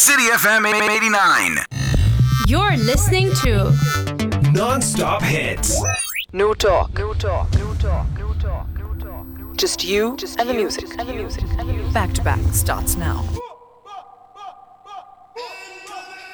City FM 89. You're listening to Non-stop hits. No talk. Just you and the music. Back to back starts now.